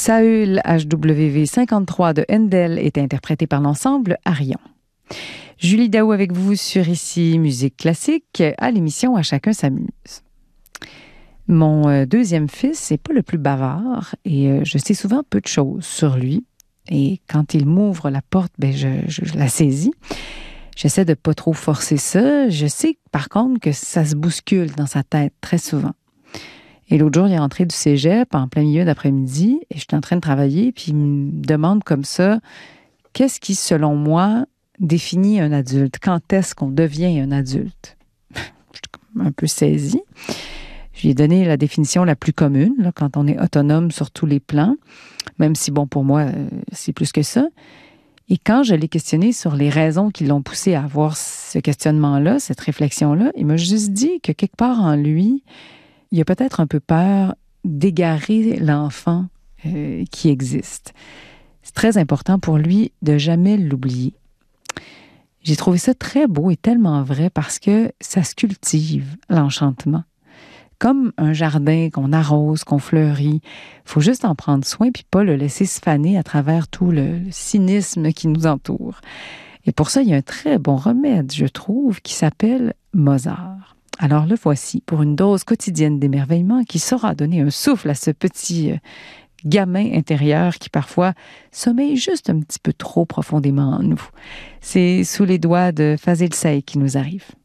Saül HWV 53 de Handel est interprété par l'ensemble Arion. Julie Daou avec vous sur Ici Musique Classique à l'émission À chacun s'amuse. Mon deuxième fils n'est pas le plus bavard et je sais souvent peu de choses sur lui. Et quand il m'ouvre la porte, je la saisis. J'essaie de pas trop forcer ça. Je sais par contre que ça se bouscule dans sa tête très souvent. Et l'autre jour, il est rentré du cégep en plein milieu d'après-midi et j'étais en train de travailler, puis il me demande comme ça, qu'est-ce qui, selon moi, définit un adulte? Quand est-ce qu'on devient un adulte? J'étais un peu saisie. Je lui ai donné la définition la plus commune, là, quand on est autonome sur tous les plans, même si, bon, pour moi, c'est plus que ça. Et quand je l'ai questionné sur les raisons qui l'ont poussé à avoir ce questionnement-là, cette réflexion-là, il m'a juste dit que quelque part en lui, il a peut-être un peu peur d'égarer l'enfant qui existe. C'est très important pour lui de jamais l'oublier. J'ai trouvé ça très beau et tellement vrai parce que ça se cultive, l'enchantement. Comme un jardin qu'on arrose, qu'on fleurit. Il faut juste en prendre soin puis pas le laisser se faner à travers tout le cynisme qui nous entoure. Et pour ça, il y a un très bon remède, je trouve, qui s'appelle Mozart. Alors le voici, pour une dose quotidienne d'émerveillement qui saura donner un souffle à ce petit gamin intérieur qui parfois sommeille juste un petit peu trop profondément en nous. C'est Sous les doigts de Fazil Say qui nous arrive.